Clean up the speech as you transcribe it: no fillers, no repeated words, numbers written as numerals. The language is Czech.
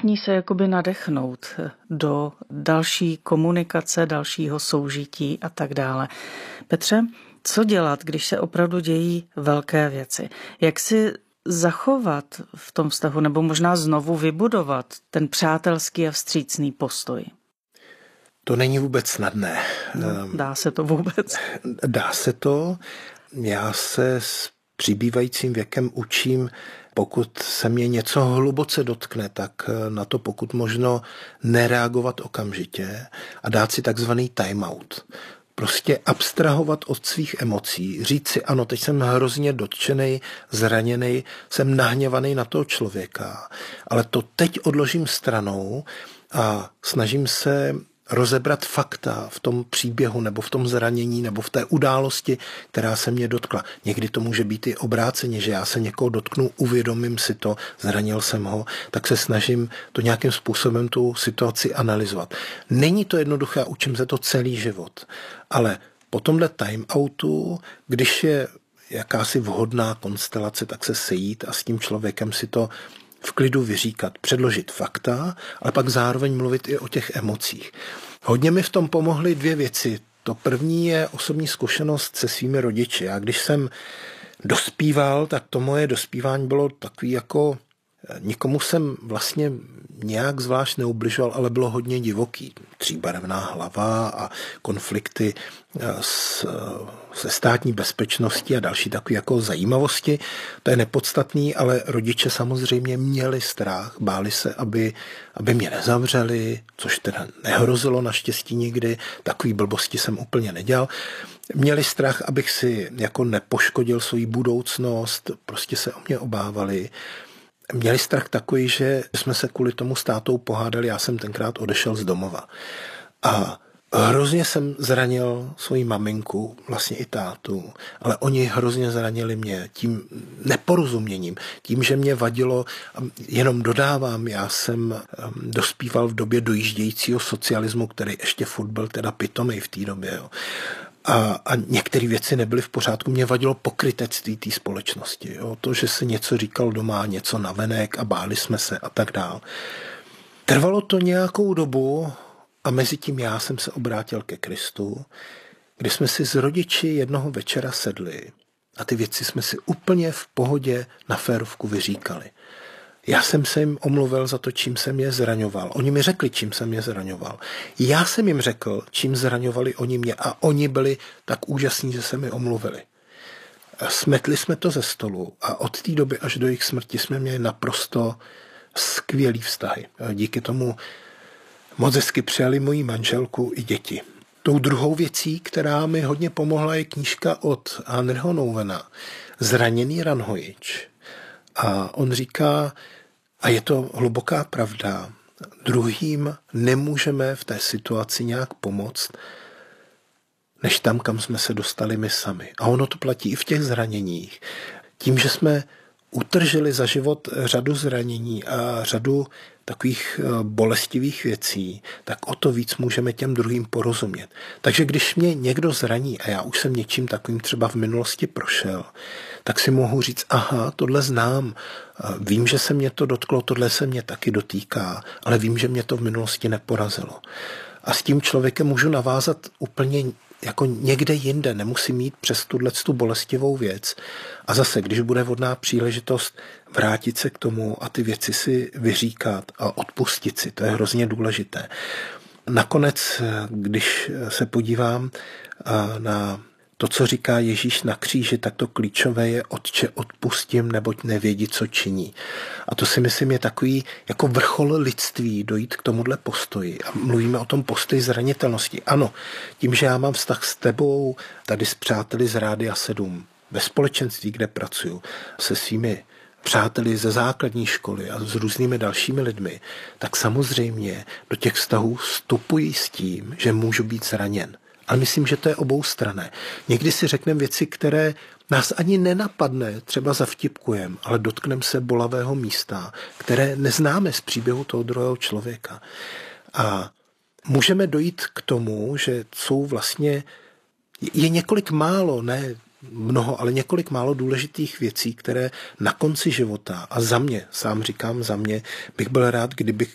schopní se jakoby nadechnout do další komunikace, dalšího soužití a tak dále. Petře, co dělat, když se opravdu dějí velké věci? Jak si zachovat v tom vztahu nebo možná znovu vybudovat ten přátelský a vstřícný postoj? To není vůbec snadné. Dá se to vůbec? Dá se to. Já se s přibývajícím věkem učím, pokud se mě něco hluboce dotkne, tak na to pokud možno nereagovat okamžitě a dát si takzvaný timeout. Prostě abstrahovat od svých emocí, říct si, ano, teď jsem hrozně dotčenej, zraněnej, jsem nahněvaný na toho člověka, ale to teď odložím stranou a snažím se rozebrat fakta v tom příběhu nebo v tom zranění nebo v té události, která se mě dotkla. Někdy to může být i obráceně, že já se někoho dotknu, uvědomím si to, zranil jsem ho, tak se snažím to nějakým způsobem tu situaci analyzovat. Není to jednoduché, učím se to celý život, ale po tomhle timeoutu, když je jakási vhodná konstelace, tak se sejít a s tím člověkem si to v klidu vyříkat, předložit fakta, ale pak zároveň mluvit i o těch emocích. Hodně mi v tom pomohly dvě věci. To první je osobní zkušenost se svými rodiči. Já když jsem dospíval, tak to moje dospívání bylo takový jako nikomu jsem vlastně nějak zvlášť neubližoval, ale bylo hodně divoký. Tříbarevná hlava a konflikty se státní bezpečností a další takové jako zajímavosti. To je nepodstatný, ale rodiče samozřejmě měli strach, báli se, aby mě nezavřeli, což teda nehrozilo naštěstí nikdy, takový blbosti jsem úplně nedělal. Měli strach, abych si jako nepoškodil svou budoucnost, prostě se o mě obávali. Měli strach takový, že jsme se kvůli tomu s tátou pohádali, já jsem tenkrát odešel z domova. A hrozně jsem zranil svoji maminku, vlastně i tátu, ale oni hrozně zranili mě tím neporozuměním, tím, že mě vadilo, jenom dodávám, já jsem dospíval v době dojíždějícího socialismu, který ještě furt byl teda pitomej v té době, jo. A některé věci nebyly v pořádku. Mě vadilo pokrytectví té společnosti. Jo? To, že se něco říkal doma, něco navenek a báli jsme se a tak dál. Trvalo to nějakou dobu a mezi tím já jsem se obrátil ke Kristu, kdy jsme si s rodiči jednoho večera sedli a ty věci jsme si úplně v pohodě na férovku vyříkali. Já jsem se jim omluvil za to, čím jsem je zraňoval. Oni mi řekli, čím jsem je zraňoval. Já jsem jim řekl, čím zraňovali oni mě a oni byli tak úžasní, že se mi omluvili. Smetli jsme to ze stolu a od té doby až do jejich smrti jsme měli naprosto skvělý vztahy. Díky tomu moc hezky přijali moji manželku i děti. Tou druhou věcí, která mi hodně pomohla, je knížka od Henryho Nouwena Zraněný ranhojič. A on říká, a je to hluboká pravda, druhým nemůžeme v té situaci nějak pomoct, než tam, kam jsme se dostali my sami. A ono to platí i v těch zraněních. Tím, že jsme utržili za život řadu zranění a řadu takových bolestivých věcí, tak o to víc můžeme těm druhým porozumět. Takže když mě někdo zraní a já už jsem něčím takovým třeba v minulosti prošel, tak si mohu říct, aha, tohle znám, vím, že se mě to dotklo, tohle se mě taky dotýká, ale vím, že mě to v minulosti neporazilo. A s tím člověkem můžu navázat úplně jako někde jinde, nemusím jít přes tu bolestivou věc. A zase, když bude vhodná příležitost vrátit se k tomu a ty věci si vyříkat a odpustit si, to je hrozně důležité. Nakonec, když se podívám na to, co říká Ježíš na kříži, tak to klíčové je Otče, odpustím, neboť nevědí, co činí. A to si myslím je takový jako vrchol lidství dojít k tomuhle postoji. A mluvíme o tom postoji zranitelnosti. Ano, tím, že já mám vztah s tebou, tady s přáteli z Rádia 7, ve společenství, kde pracuju, se svými přáteli ze základní školy a s různými dalšími lidmi, tak samozřejmě do těch vztahů vstupuji s tím, že můžu být zraněn. Ale myslím, že to je oboustranné. Někdy si řekneme věci, které nás ani nenapadne, třeba zavtipkujeme, ale dotkneme se bolavého místa, které neznáme z příběhu toho druhého člověka. A můžeme dojít k tomu, že jsou vlastně, je několik málo, ne mnoho, ale několik málo důležitých věcí, které na konci života, a za mě, sám říkám za mě, bych byl rád, kdybych